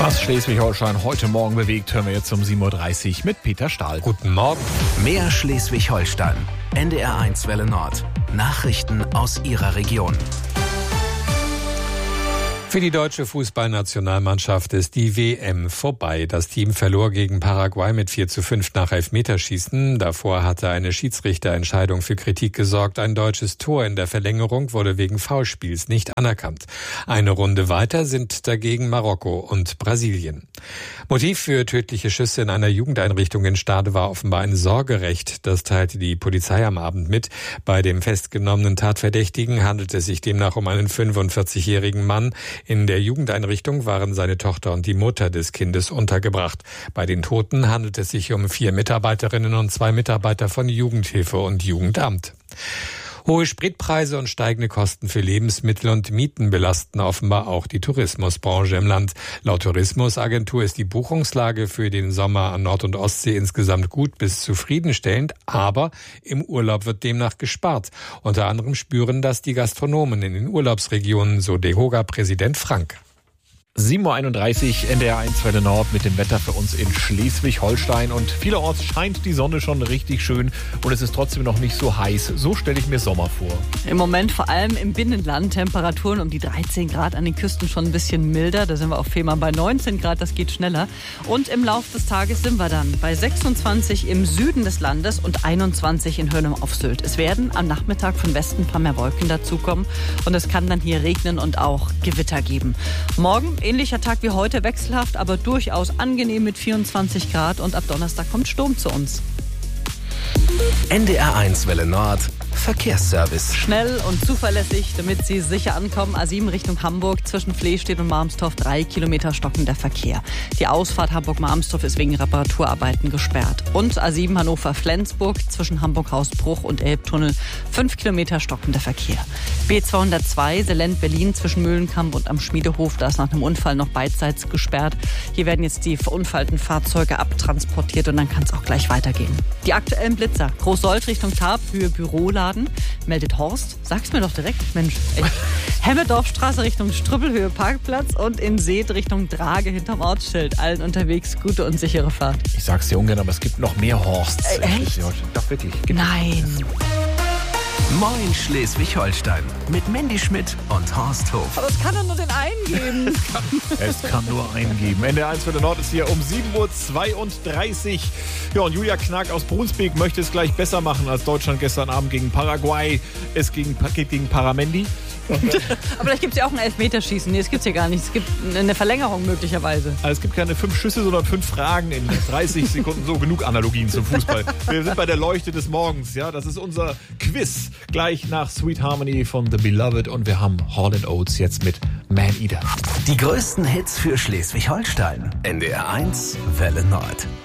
Was Schleswig-Holstein heute Morgen bewegt, hören wir jetzt um 7.30 Uhr mit Peter Stahl. Guten Morgen. Mehr Schleswig-Holstein. NDR1 Welle Nord. Nachrichten aus Ihrer Region. Für die deutsche Fußballnationalmannschaft ist die WM vorbei. Das Team verlor gegen Paraguay mit 4:5 nach Elfmeterschießen. Davor hatte eine Schiedsrichterentscheidung für Kritik gesorgt. Ein deutsches Tor in der Verlängerung wurde wegen Foulspiels nicht anerkannt. Eine Runde weiter sind dagegen Marokko und Brasilien. Motiv für tödliche Schüsse in einer Jugendeinrichtung in Stade war offenbar ein Sorgerecht. Das teilte die Polizei am Abend mit. Bei dem festgenommenen Tatverdächtigen handelt es sich demnach um einen 45-jährigen Mann. In der Jugendeinrichtung waren seine Tochter und die Mutter des Kindes untergebracht. Bei den Toten handelt es sich um 4 Mitarbeiterinnen und 2 Mitarbeiter von Jugendhilfe und Jugendamt. Hohe Spritpreise und steigende Kosten für Lebensmittel und Mieten belasten offenbar auch die Tourismusbranche im Land. Laut Tourismusagentur ist die Buchungslage für den Sommer an Nord- und Ostsee insgesamt gut bis zufriedenstellend, aber im Urlaub wird demnach gespart. Unter anderem spüren das die Gastronomen in den Urlaubsregionen, so DEHOGA-Präsident Frank. 7.31 Uhr, NDR1 Welle Nord mit dem Wetter für uns in Schleswig-Holstein. Und vielerorts scheint die Sonne schon richtig schön und es ist trotzdem noch nicht so heiß. So stelle ich mir Sommer vor. Im Moment vor allem im Binnenland Temperaturen um die 13 Grad, an den Küsten schon ein bisschen milder. Da sind wir auf Fehmarn bei 19 Grad, das geht schneller. Und im Laufe des Tages sind wir dann bei 26 im Süden des Landes und 21 in Hörnum auf Sylt. Es werden am Nachmittag von Westen ein paar mehr Wolken dazukommen und es kann dann hier regnen und auch Gewitter geben. Morgen ähnlicher Tag wie heute, wechselhaft, aber durchaus angenehm mit 24 Grad und ab Donnerstag kommt Sturm zu uns. NDR1 Welle Nord. Verkehrsservice. Schnell und zuverlässig, damit Sie sicher ankommen. A7 Richtung Hamburg, zwischen Flehstedt und Marmstorf 3 Kilometer stockender Verkehr. Die Ausfahrt Hamburg-Marmstorf ist wegen Reparaturarbeiten gesperrt. Und A7 Hannover-Flensburg, zwischen Hamburg-Hausbruch und Elbtunnel 5 Kilometer stockender Verkehr. B202 Selend-Berlin zwischen Mühlenkamp und am Schmiedehof, da ist nach einem Unfall noch beidseits gesperrt. Hier werden jetzt die verunfallten Fahrzeuge abtransportiert und dann kann es auch gleich weitergehen. Die aktuellen Blitzer. Großsold Richtung Tarp, Höhe Büroladen. Meldet Horst. Sag's mir doch direkt, Mensch. Echt. Hemmedorfstraße Richtung Strüppelhöhe Parkplatz und in Seet Richtung Drage hinterm Ortsschild. Allen unterwegs gute und sichere Fahrt. Ich sag's dir ungern, aber es gibt noch mehr Horsts. Echt? Doch, wirklich. Nein. Moin Schleswig-Holstein mit Mandy Schmidt und Horst Hof. Aber es kann doch nur den einen geben. Es kann nur einen geben. NDR1 Welle Nord ist hier um 7.32 Uhr. Ja, und Julia Knack aus Brunsbek möchte es gleich besser machen als Deutschland gestern Abend gegen Paraguay. Es geht gegen Paramendi. Aber vielleicht gibt es ja auch ein Elfmeterschießen. Nee, das gibt es ja gar nicht. Es gibt eine Verlängerung möglicherweise. Also es gibt keine 5 Schüsse, sondern 5 Fragen in 30 Sekunden. So, genug Analogien zum Fußball. Wir sind bei der Leuchte des Morgens. Ja, das ist unser Quiz. Gleich nach Sweet Harmony von The Beloved. Und wir haben Hall & Oates jetzt mit Man Eater. Die größten Hits für Schleswig-Holstein. NDR1 Welle Nord.